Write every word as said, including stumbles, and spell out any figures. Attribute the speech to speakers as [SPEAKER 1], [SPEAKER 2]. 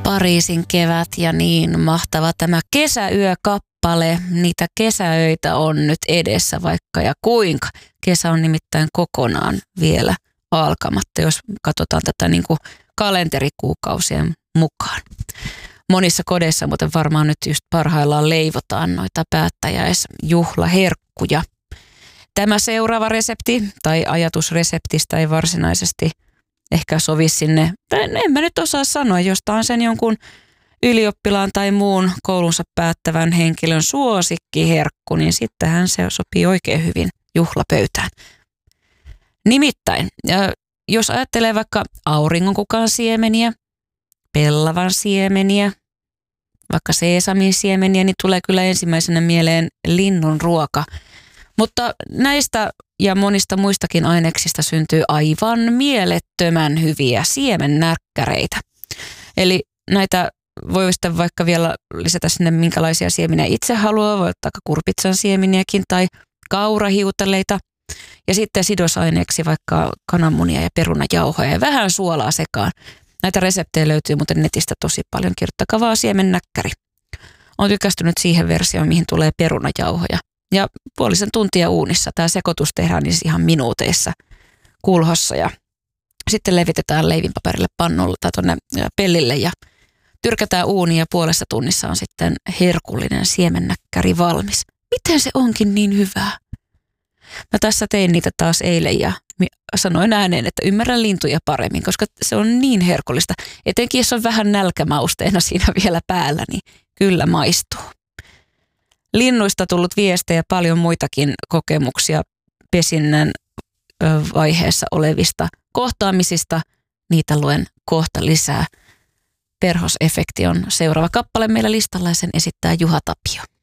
[SPEAKER 1] Pariisin kevät ja niin mahtava tämä kesäyökappale. Niitä kesäöitä on nyt edessä vaikka ja kuinka. Kesä on nimittäin kokonaan vielä alkamatta, jos katsotaan tätä niin kuin kalenterikuukausien mukaan. Monissa kodeissa muuten varmaan nyt just parhaillaan leivotaan noita päättäjäisjuhlaherkkuja. Tämä seuraava resepti tai ajatus reseptistä ei varsinaisesti ehkä sovi sinne, tai en mä nyt osaa sanoa, jostain sen jonkun ylioppilaan tai muun koulunsa päättävän henkilön suosikkiherkku, niin sittenhän se sopii oikein hyvin juhlapöytään. Nimittäin, jos ajattelee vaikka auringonkukan siemeniä, pellavan siemeniä, vaikka seesamin siemeniä, niin tulee kyllä ensimmäisenä mieleen linnun ruoka. Mutta näistä ja monista muistakin aineksista syntyy aivan mielettömän hyviä siemennäkkäreitä. Eli näitä voi sitten vaikka vielä lisätä sinne minkälaisia siemeniä itse haluaa, voi ottaa kurpitsan siemeniäkin tai kaurahiutaleita. Ja sitten sidosaineeksi vaikka kananmunia ja perunajauhoja ja vähän suolaa sekaan. Näitä reseptejä löytyy muuten netistä tosi paljon. Kirjoittakaa vaan siemennäkkäri. Olen tykästynyt siihen versioon, mihin tulee perunajauhoja. Ja puolisen tuntia uunissa. Tämä sekoitus tehdään niin ihan minuuteissa kulhossa. Ja sitten levitetään leivinpaperille pannulle tai tuonne pellille ja tyrkätään uuni ja puolessa tunnissa on sitten herkullinen siemennäkkäri valmis. Miten se onkin niin hyvää? Mä tässä tein niitä taas eilen ja sanoin ääneen, että ymmärrän lintuja paremmin, koska se on niin herkullista. Etenkin jos on vähän nälkämausteena siinä vielä päällä, niin kyllä maistuu. Linnuista tullut viestejä, paljon muitakin kokemuksia pesinnän vaiheessa olevista kohtaamisista. Niitä luen kohta lisää. Perhosefekti on seuraava kappale meillä listalla ja sen esittää Juha Tapio.